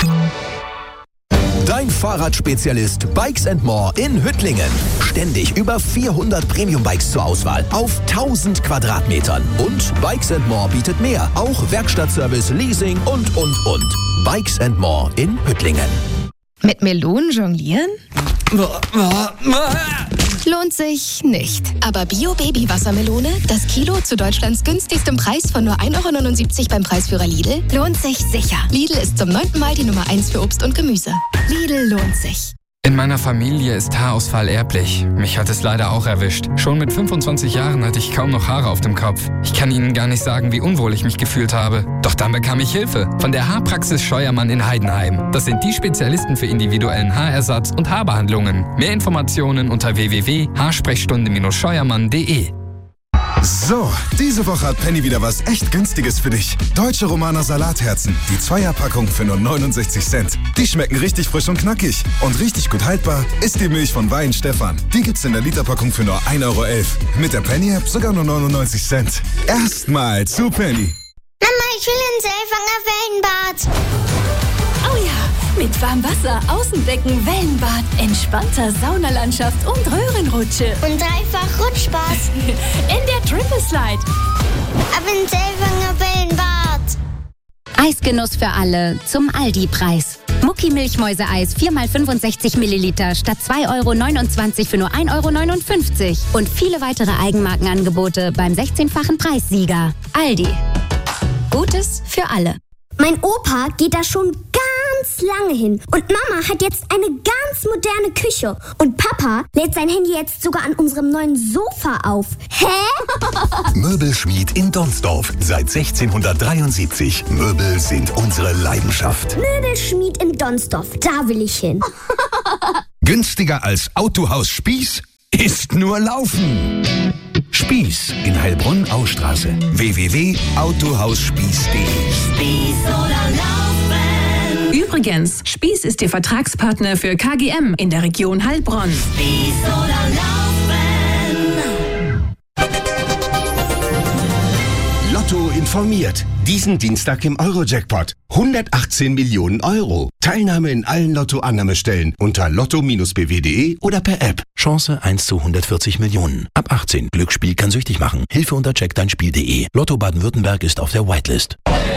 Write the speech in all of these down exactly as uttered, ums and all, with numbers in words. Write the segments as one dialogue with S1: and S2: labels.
S1: Dein Fahrradspezialist Bikes and More in Hüttlingen. Ständig über vierhundert Premium-Bikes zur Auswahl auf tausend Quadratmetern. Und Bikes and More bietet mehr. Auch Werkstattservice, Leasing und, und, und. Bikes and More in Hüttlingen.
S2: Mit Melonen jonglieren? Lohnt sich nicht. Aber Bio-Baby-Wassermelone, das Kilo zu Deutschlands günstigstem Preis von nur ein Euro neunundsiebzig beim Preisführer Lidl, lohnt sich sicher. Lidl ist zum neunten Mal die Nummer eins für Obst und Gemüse. Lidl lohnt sich.
S3: In meiner Familie ist Haarausfall erblich. Mich hat es leider auch erwischt. Schon mit fünfundzwanzig Jahren hatte ich kaum noch Haare auf dem Kopf. Ich kann Ihnen gar nicht sagen, wie unwohl ich mich gefühlt habe. Doch dann bekam ich Hilfe von der Haarpraxis Scheuermann in Heidenheim. Das sind die Spezialisten für individuellen Haarersatz und Haarbehandlungen. Mehr Informationen unter w w w punkt haarsprechstunde Bindestrich scheuermann punkt de.
S4: So, diese Woche hat Penny wieder was echt Günstiges für dich. Deutsche Romaner Salatherzen. Die Zweierpackung für nur neunundsechzig Cent. Die schmecken richtig frisch und knackig. Und richtig gut haltbar ist die Milch von Wein Stefan. Die gibt's in der Literpackung für nur ein Euro elf. Mit der Penny-App sogar nur neunundneunzig Cent. Erstmal zu Penny.
S5: Mama, ich will ins Elfanger Wellenbad.
S6: Oh ja, mit Warmwasser, Außenbecken, Wellenbad, entspannter Saunalandschaft und Röhrenrutsche.
S5: Und dreifach Rutschspaß.
S6: In der Triple Slide.
S5: Ab ins Elfanger Wellenbad.
S7: Eisgenuss für alle zum Aldi-Preis. Mucki Milchmäuse-Eis vier mal fünfundsechzig Milliliter statt zwei Euro neunundzwanzig für nur ein Euro neunundfünfzig. Und viele weitere Eigenmarkenangebote beim sechzehnfachen Preissieger. Aldi. Gutes für alle.
S8: Mein Opa geht da schon ganz lange hin. Und Mama hat jetzt eine ganz moderne Küche. Und Papa lädt sein Handy jetzt sogar an unserem neuen Sofa auf. Hä?
S1: Möbelschmied in Donsdorf. Seit sechzehnhundertdreiundsiebzig. Möbel sind unsere Leidenschaft.
S8: Möbelschmied in Donsdorf. Da will ich hin.
S1: Günstiger als Autohaus Spieß ist nur Laufen. Spieß in Heilbronn-Austraße. w w w punkt autohausspieß punkt de.
S6: Spieß oder Laufen.
S9: Übrigens, Spieß ist Ihr Vertragspartner für K G M in der Region Heilbronn.
S6: Spieß oder Laufen.
S10: Lotto informiert. Diesen Dienstag im Euro-Jackpot. hundertachtzehn Millionen Euro. Teilnahme in allen Lotto-Annahmestellen unter lotto Bindestrich b w punkt de oder per App.
S1: Chance eins zu hundertvierzig Millionen. Ab achtzehn. Glücksspiel kann süchtig machen. Hilfe unter check dein Spiel punkt de. Lotto Baden-Württemberg ist auf der Whitelist.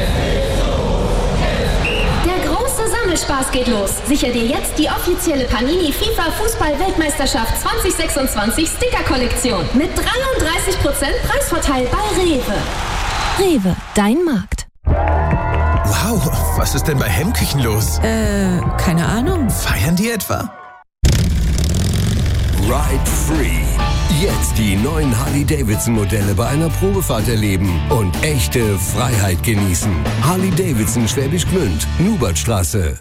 S11: Der große Sammelspaß geht los. Sicher dir jetzt die offizielle Panini FIFA Fußball-Weltmeisterschaft zwanzig sechsundzwanzig Sticker-Kollektion. Mit dreiunddreißig Prozent Preisvorteil bei Rewe.
S2: Rewe, dein Markt.
S12: Wow, was ist denn bei Hemmküchen los?
S2: Äh, keine Ahnung.
S12: Feiern die etwa?
S13: Ride Free. Jetzt die neuen Harley-Davidson-Modelle bei einer Probefahrt erleben und echte Freiheit genießen. Harley-Davidson Schwäbisch Gmünd, Nubertstraße.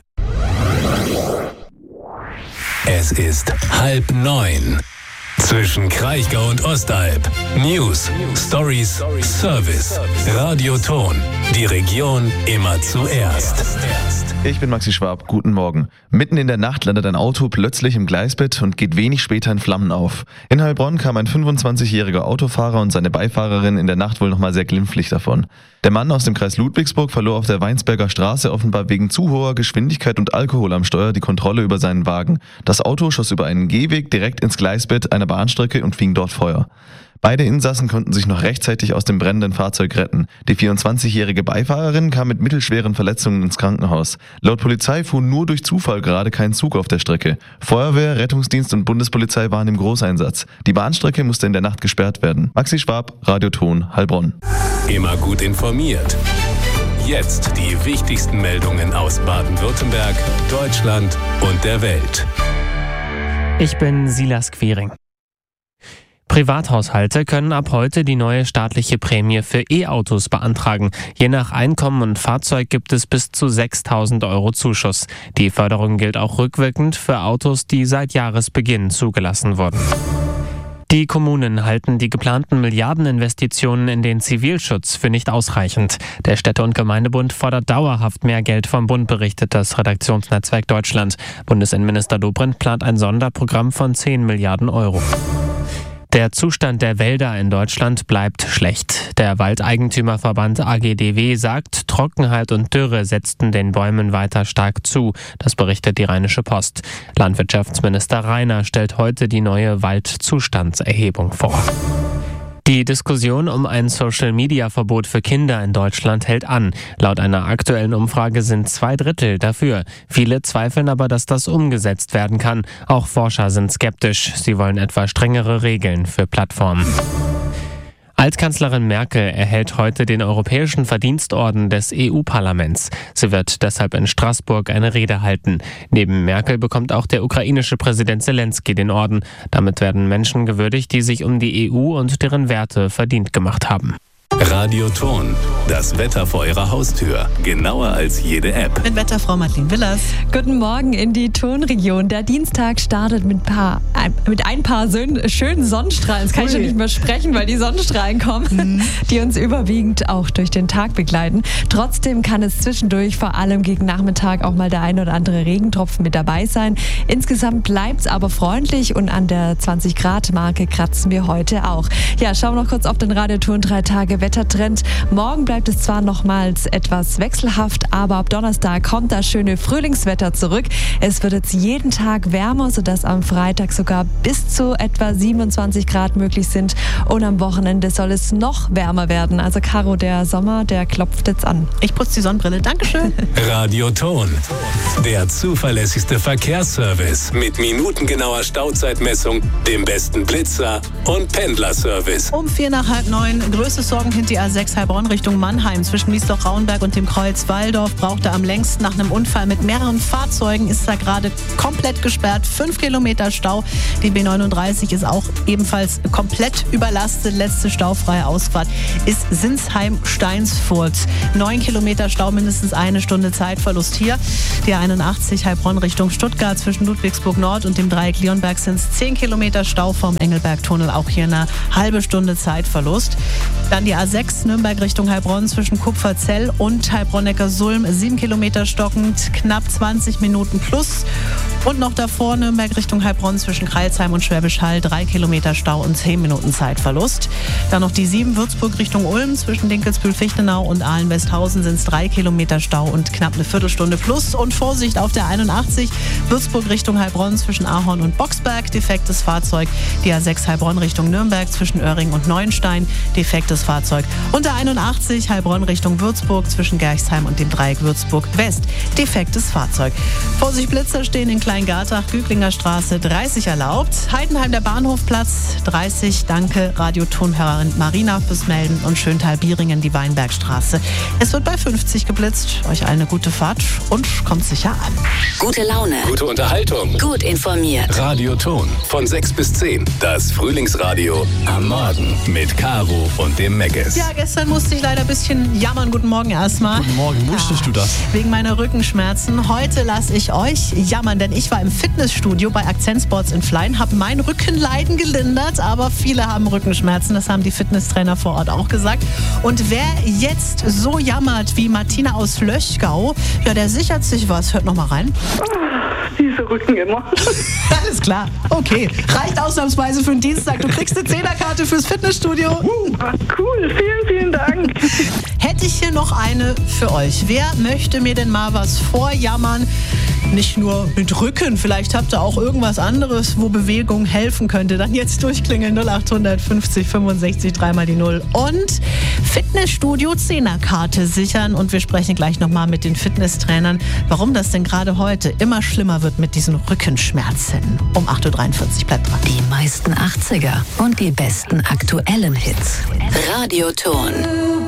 S14: Es ist halb neun. Zwischen Kraichgau und Ostalb. News, Stories, Service, Radioton. Die Region immer zuerst.
S15: Ich bin Maxi Schwab, guten Morgen. Mitten in der Nacht landet ein Auto plötzlich im Gleisbett und geht wenig später in Flammen auf. In Heilbronn kam ein fünfundzwanzigjähriger Autofahrer und seine Beifahrerin in der Nacht wohl nochmal sehr glimpflich davon. Der Mann aus dem Kreis Ludwigsburg verlor auf der Weinsberger Straße offenbar wegen zu hoher Geschwindigkeit und Alkohol am Steuer die Kontrolle über seinen Wagen. Das Auto schoss über einen Gehweg direkt ins Gleisbett einer Bahnstrecke und fing dort Feuer. Beide Insassen konnten sich noch rechtzeitig aus dem brennenden Fahrzeug retten. Die vierundzwanzigjährige Beifahrerin kam mit mittelschweren Verletzungen ins Krankenhaus. Laut Polizei fuhr nur durch Zufall gerade kein Zug auf der Strecke. Feuerwehr, Rettungsdienst und Bundespolizei waren im Großeinsatz. Die Bahnstrecke musste in der Nacht gesperrt werden. Maxi Schwab, Radioton, Heilbronn.
S14: Immer gut informiert. Jetzt die wichtigsten Meldungen aus Baden-Württemberg, Deutschland und der Welt.
S16: Ich bin Silas Quiring. Privathaushalte können ab heute die neue staatliche Prämie für E-Autos beantragen. Je nach Einkommen und Fahrzeug gibt es bis zu sechstausend Euro Zuschuss. Die Förderung gilt auch rückwirkend für Autos, die seit Jahresbeginn zugelassen wurden. Die Kommunen halten die geplanten Milliardeninvestitionen in den Zivilschutz für nicht ausreichend. Der Städte- und Gemeindebund fordert dauerhaft mehr Geld vom Bund, berichtet das Redaktionsnetzwerk Deutschland. Bundesinnenminister Dobrindt plant ein Sonderprogramm von zehn Milliarden Euro. Der Zustand der Wälder in Deutschland bleibt schlecht. Der Waldeigentümerverband A G D W sagt, Trockenheit und Dürre setzten den Bäumen weiter stark zu. Das berichtet die Rheinische Post. Landwirtschaftsminister Rainer stellt heute die neue Waldzustandserhebung vor. Die Diskussion um ein Social-Media-Verbot für Kinder in Deutschland hält an. Laut einer aktuellen Umfrage sind zwei Drittel dafür. Viele zweifeln aber, dass das umgesetzt werden kann. Auch Forscher sind skeptisch. Sie wollen etwa strengere Regeln für Plattformen. Altkanzlerin Merkel erhält heute den Europäischen Verdienstorden des E U-Parlaments. Sie wird deshalb in Straßburg eine Rede halten. Neben Merkel bekommt auch der ukrainische Präsident Zelensky den Orden. Damit werden Menschen gewürdigt, die sich um die E U und deren Werte verdient gemacht haben.
S14: Radio Ton, das Wetter vor Ihrer Haustür. Genauer als jede App.
S17: Mit Wetterfrau Madeleine Willers.
S18: Guten Morgen in die Tonregion. Der Dienstag startet mit, paar, ein, mit ein paar schönen Sonnenstrahlen. Das kann Ui. ich schon nicht mehr sprechen, weil die Sonnenstrahlen kommen, mhm. die uns überwiegend auch durch den Tag begleiten. Trotzdem kann es zwischendurch, vor allem gegen Nachmittag, auch mal der ein oder andere Regentropfen mit dabei sein. Insgesamt bleibt es aber freundlich und an der zwanzig Grad Marke kratzen wir heute auch. Ja, schauen wir noch kurz auf den Radio Ton drei Tage Wettertrend. Morgen bleibt es zwar nochmals etwas wechselhaft, aber ab Donnerstag kommt das schöne Frühlingswetter zurück. Es wird jetzt jeden Tag wärmer, sodass am Freitag sogar bis zu etwa siebenundzwanzig Grad möglich sind. Und am Wochenende soll es noch wärmer werden. Also Caro, der Sommer, der klopft jetzt an.
S17: Ich putze die Sonnenbrille. Dankeschön.
S14: Radio Ton, der zuverlässigste Verkehrsservice mit minutengenauer Stauzeitmessung, dem besten Blitzer und Pendlerservice.
S17: Um vier nach halb neun, größte Sorgen hinter die A sechs Heilbronn Richtung Mannheim. Zwischen Wiesloch-Rauenberg und dem Kreuz Walldorf braucht er am längsten nach einem Unfall mit mehreren Fahrzeugen. Ist da gerade komplett gesperrt. Fünf Kilometer Stau. Die B neununddreißig ist auch ebenfalls komplett überlastet. Letzte staufreie Ausfahrt ist Sinsheim-Steinsfurt. Neun Kilometer Stau, mindestens eine Stunde Zeitverlust hier. Die A einundachtzig Heilbronn Richtung Stuttgart zwischen Ludwigsburg Nord und dem Dreieck Leonberg sind es zehn Kilometer Stau vom Engelberg-Tunnel. Auch hier eine halbe Stunde Zeitverlust. Dann die A sechs Nürnberg Richtung Heilbronn zwischen Kupferzell und Heilbronn-Neckarsulm. Sieben Kilometer stockend, knapp zwanzig Minuten plus. Und noch davor Nürnberg Richtung Heilbronn zwischen Crailsheim und Schwäbisch Hall. Drei Kilometer Stau und zehn Minuten Zeitverlust. Dann noch die sieben Würzburg Richtung Ulm zwischen Dinkelsbühl-Fichtenau und Ahlen-Westhausen sind es drei Kilometer Stau und knapp eine Viertelstunde plus. Und Vorsicht auf der einundachtzig Würzburg Richtung Heilbronn zwischen Ahorn und Boxberg. Defektes Fahrzeug. Die A sechs Heilbronn Richtung Nürnberg zwischen Öhring und Neuenstein. Defektes Fahrzeug. Und der einundachtzig Heilbronn Richtung Würzburg zwischen Gerchsheim und dem Dreieck Würzburg West. Defektes Fahrzeug. Vorsicht, Blitzer stehen in Kleingartach, Güglinger Straße dreißig erlaubt. Heidenheim der Bahnhofplatz dreißig. Danke Radio Tonhörerin Marina fürs Melden und Schöntal-Bieringen die Weinbergstraße. Es wird bei fünfzig geblitzt. Euch allen eine gute Fahrt und kommt sicher an.
S11: Gute Laune.
S14: Gute Unterhaltung.
S11: Gut informiert.
S14: Radio Ton von sechs bis zehn. Das Frühlingsradio am Morgen mit Caro und dem Meggis.
S17: Ja, gestern musste ich leider ein bisschen jammern. Guten Morgen erstmal.
S12: Guten Morgen, musstest ja. du das?
S17: Wegen meiner Rückenschmerzen. Heute lasse ich euch jammern, denn ich war im Fitnessstudio bei Akzent Sports in Flein, habe mein Rückenleiden gelindert, aber viele haben Rückenschmerzen. Das haben die Fitnesstrainer vor Ort auch gesagt. Und wer jetzt so jammert wie Martina aus Löchgau, ja, der sichert sich was. Hört noch mal rein.
S19: Diese Rücken immer.
S17: Alles klar. Okay. Reicht ausnahmsweise für den Dienstag. Du kriegst eine Zehnerkarte fürs Fitnessstudio.
S19: Uh, cool. Vielen, vielen Dank.
S17: Hätte ich hier noch eine für euch. Wer möchte mir denn mal was vorjammern? Nicht nur mit Rücken. Vielleicht habt ihr auch irgendwas anderes, wo Bewegung helfen könnte. Dann jetzt durchklingeln null acht fünfzig fünfundsechzig dreimal die null. Und Fitnessstudio Zehnerkarte sichern. Und wir sprechen gleich nochmal mit den Fitnesstrainern, warum das denn gerade heute immer schlimmer wird mit diesen Rückenschmerzen. Um acht Uhr dreiundvierzig, bleibt dran.
S11: Die meisten achtziger und die besten aktuellen Hits. Radio Ton.